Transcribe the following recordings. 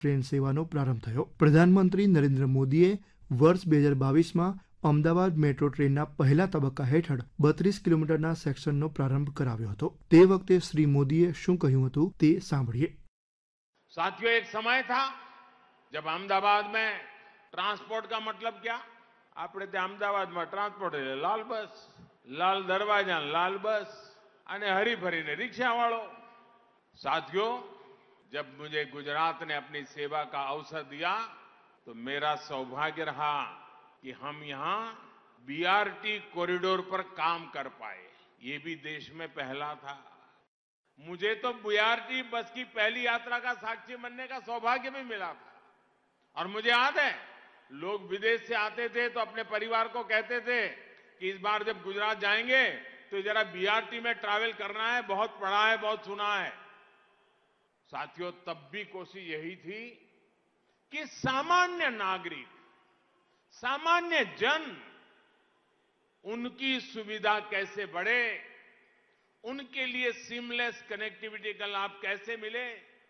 Train सेवानो प्रारंभ थयो। प्रधानमंत्री नरेंद्र मोदीए वर्ष 2022 में अमदावाद मेट्रो ट्रेनना पहला तबक्का हेठळ 32 किलोमीटरना सेक्शननो प्रारंभ कराव्यो हतो। ते वखते श्री मोदीए शुं कह्युं हतुं ते सांभळीए। साथियों, एक समय था जब अहमदाबाद में ट्रांसपोर्ट का मतलब क्या? આપણે ત્યાં અમદાવાદમાં ટ્રાન્સપોર્ટ એટલે લાલ બસ, લાલ દરવાજા, લાલ બસ અને હરીફરીને रिक्शावाળો। साथियों, जब मुझे गुजरात ने अपनी सेवा का अवसर दिया तो मेरा सौभाग्य रहा कि हम यहां बीआरटी कॉरिडोर पर काम कर पाए। ये भी देश में पहला था। मुझे तो बीआरटी बस की पहली यात्रा का साक्षी बनने का सौभाग्य भी मिला था। और मुझे याद है, लोग विदेश से आते थे तो अपने परिवार को कहते थे कि इस बार जब गुजरात जाएंगे तो जरा बीआरटी में ट्रैवल करना है, बहुत पढ़ा है, बहुत सुना है। साथियों, तब भी कोशिश यही थी कि सामान्य नागरिक, सामान्य जन, उनकी सुविधा कैसे बढ़े, उनके लिए सीमलेस कनेक्टिविटी का लाभ कैसे मिले।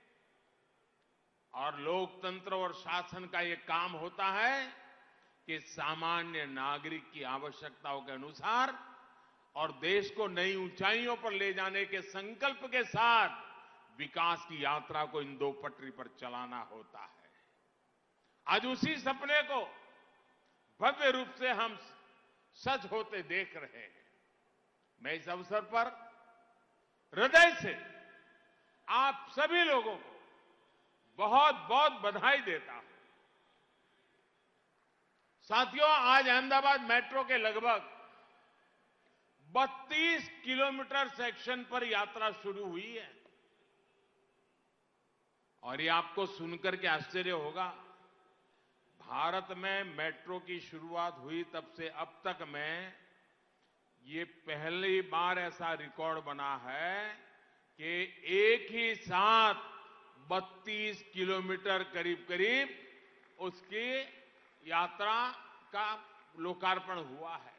और लोकतंत्र और शासन का ये काम होता है कि सामान्य नागरिक की आवश्यकताओं के अनुसार और देश को नई ऊंचाइयों पर ले जाने के संकल्प के साथ विकास की यात्रा को इन दो पटरी पर चलाना होता है। आज उसी सपने को भव्य रूप से हम सच होते देख रहे हैं। मैं इस अवसर पर हृदय से आप सभी लोगों को बहुत बहुत बधाई देता हूं। साथियों, आज अहमदाबाद मेट्रो के लगभग 32 किलोमीटर सेक्शन पर यात्रा शुरू हुई है। और ये आपको सुनकर के आश्चर्य होगा, भारत में मेट्रो की शुरुआत हुई तब से अब तक में ये पहली बार ऐसा रिकॉर्ड बना है कि एक ही साथ 32 किलोमीटर करीब करीब उसकी यात्रा का लोकार्पण हुआ है।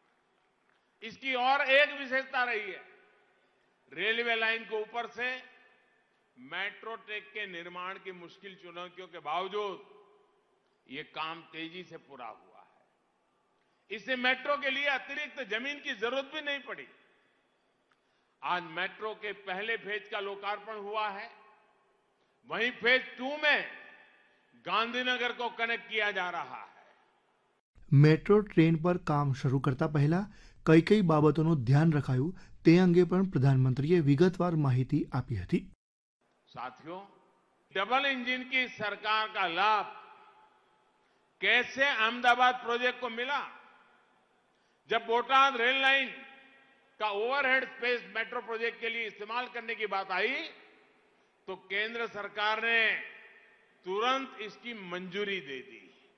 इसकी और एक विशेषता रही है, रेलवे लाइन के ऊपर से मेट्रो ट्रैक के निर्माण की मुश्किल चुनौतियों के बावजूद ये काम तेजी से पूरा हुआ है। इससे मेट्रो के लिए अतिरिक्त जमीन की जरूरत भी नहीं पड़ी। आज मेट्रो के पहले फेज का लोकार्पण हुआ है, वहीं फेज 2 में गांधीनगर को कनेक्ट किया जा रहा है। मेट्रो ट्रेन पर काम શરૂ કરતા પહેલા કઈ કઈ બાબતોનું ધ્યાન રખાયું તે અંગે પણ પ્રધાનમંત્રીએ વિગતવાર માહિતી આપી હતી। साथियों, डबल इंजन की सरकार का लाभ कैसे अहमदाबाद प्रोजेक्ट को मिला? जब बोटाद रेल लाइन का ओवरहेड स्पेस मेट्रो प्रोजेक्ट के लिए इस्तेमाल करने की बात आई तो केंद्र सरकार ने तुरंत इसकी मंजूरी दे दी।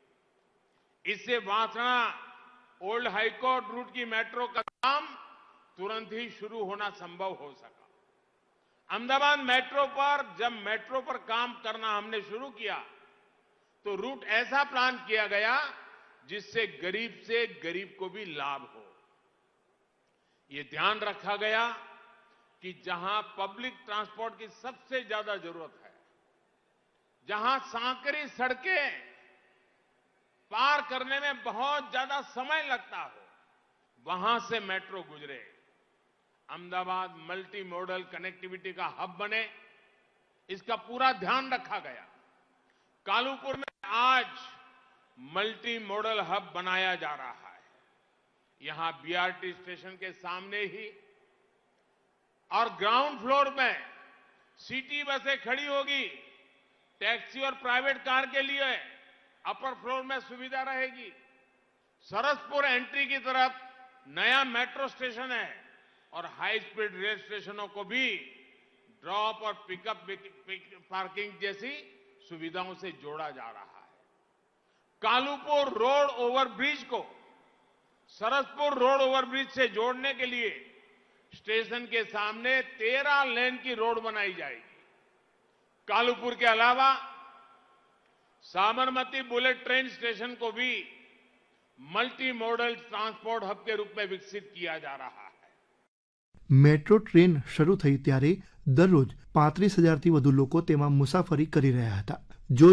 इससे वासना ओल्ड हाईकोर्ट रूट की मेट्रो का काम तुरंत ही शुरू होना संभव हो सका। अहमदाबाद मेट्रो पर जब मेट्रो पर काम करना हमने शुरू किया तो रूट ऐसा प्लान किया गया जिससे गरीब से गरीब को भी लाभ हो। ये ध्यान रखा गया कि जहां पब्लिक ट्रांसपोर्ट की सबसे ज्यादा जरूरत है, जहां सांकरी सड़कें पार करने में बहुत ज्यादा समय लगता हो, वहां से मेट्रो गुजरे। अहमदाबाद मल्टी मॉडल कनेक्टिविटी का हब बने, इसका पूरा ध्यान रखा गया। कालूपुर में आज मल्टी मॉडल हब बनाया जा रहा है। यहां बीआरटी स्टेशन के सामने ही और ग्राउंड फ्लोर में सिटी बसें खड़ी होगी। टैक्सी और प्राइवेट कार के लिए अपर फ्लोर में सुविधा रहेगी। सरसपुर एंट्री की तरफ नया मेट्रो स्टेशन है और हाई स्पीड रेल स्टेशनों को भी ड्रॉप और पिकअप पार्किंग जैसी सुविधाओं से जोड़ा जा रहा है। कालूपुर रोड ओवरब्रिज को सरसपुर रोड ओवरब्रिज से जोड़ने के लिए स्टेशन के सामने 13 लेन की रोड बनाई जाएगी। कालूपुर के अलावा साबरमती बुलेट ट्रेन स्टेशन को भी मल्टी मॉडल ट्रांसपोर्ट हब के रूप में विकसित किया जा रहा है। मेट्रो ट्रेन શરૂ થઈ ત્યારે દરરોજ 35,000થી વધુ લોકો તેમાં મુસાફરી કરી રહ્યા હતા। જો